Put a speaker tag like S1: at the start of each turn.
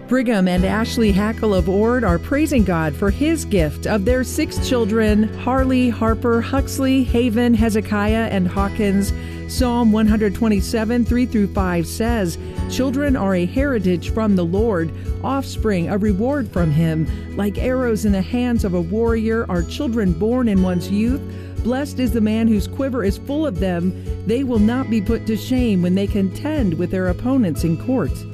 S1: Brigham and Ashley Hackle of Ord are praising God for his gift of their 6 children, Harley, Harper, Huxley, Haven, Hezekiah, and Hawkins. Psalm 127, 3-5 says, "Children are a heritage from the Lord, offspring a reward from him. Like arrows in the hands of a warrior are children born in one's youth. Blessed is the man whose quiver is full of them. They will not be put to shame when they contend with their opponents in court."